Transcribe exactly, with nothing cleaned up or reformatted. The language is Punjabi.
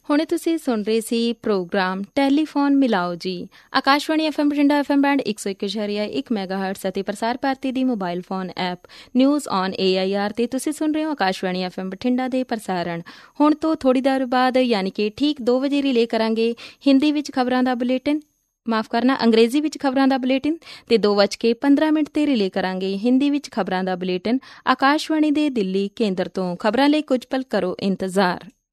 ਹੁਣੇ ਤੁਸੀਂ ਸੁਣ ਰਹੇ ਸੀ ਪ੍ਰੋਗਰਾਮ ਟੈਲੀਫੋਨ ਮਿਲਾਓ ਜੀ। Akashvani F M Bathinda F M band ਇੱਕ ਸੌ ਇੱਕ ਇਸ਼ਾਰੀਆ ਇੱਕ ਮੈਗਾ ਹਰਟਸ ਅਤੇ ਪ੍ਰਸਾਰ ਭਾਰਤੀ ਦੀ mobile phone app news on A I R 'ਤੇ ਤੁਸੀਂ ਸੁਣ ਰਹੇ ਹੋ ਆਕਾਸ਼ਵਾਣੀ ਐਫ ਐਮ ਬਠਿੰਡਾ ਦੇ ਪ੍ਰਸਾਰਣ। ਹੁਣ ਤੋਂ ਥੋੜ੍ਹੀ ਦੇਰ ਬਾਅਦ ਯਾਨੀ ਕਿ ਠੀਕ ਦੋ ਵਜੇ ਰਿਲੇ ਕਰਾਂਗੇ ਹਿੰਦੀ ਵਿੱਚ ਖਬਰਾਂ ਦਾ ਬੁਲੇਟਿਨ ਮਾਫ ਕਰਨਾ ਅੰਗਰੇਜ਼ੀ ਵਿੱਚ ਖਬਰਾਂ ਦਾ ਬੁਲੇਟਿਨ ਤੇ ਦੋ ਵੱਜ ਕੇ ਪੰਦਰਾਂ ਮਿੰਟ ਤੇ ਰਿਲੇ ਕਰਾਂਗੇ ਹਿੰਦੀ ਵਿੱਚ ਖਬਰਾਂ ਦਾ ਬੁਲੇਟਿਨ ਆਕਾਸ਼ਵਾਣੀ ਦੇ ਦਿੱਲੀ ਕੇਂਦਰ ਤੋਂ। ਖਬਰਾਂ ਲਈ ਕੁਝ ਪਲ ਕਰੋ ਇੰਤਜ਼ਾਰ।